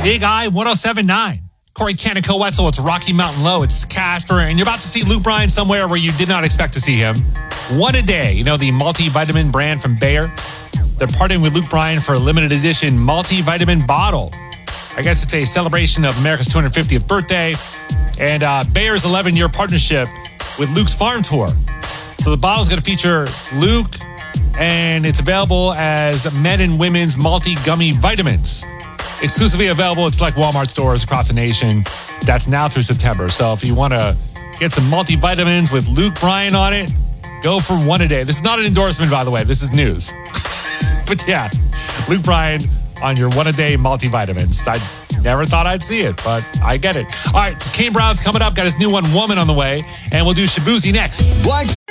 Big I 107.9. Corey Canico-Wetzel, it's Rocky Mountain Low, it's Casper, and you're about to see Luke Bryan somewhere where you did not expect to see him. One a day, you know, the multivitamin brand from Bayer. They're partnering with Luke Bryan for a limited edition multivitamin bottle. I guess it's a celebration of America's 250th birthday, and Bayer's 11-year partnership with Luke's Farm Tour. So the bottle's going to feature Luke, and it's available as men and women's multi-gummy vitamins. Exclusively available at select Walmart stores across the nation. That's now through September. So if you want to get some multivitamins with Luke Bryan on it, go for one a day. This is not an endorsement, by the way. This is news. But yeah, Luke Bryan on your one-a-day multivitamins. I never thought I'd see it, but I get it. All right, Kane Brown's coming up. Got his new one, Woman, on the way. And we'll do Shabuzi next. Black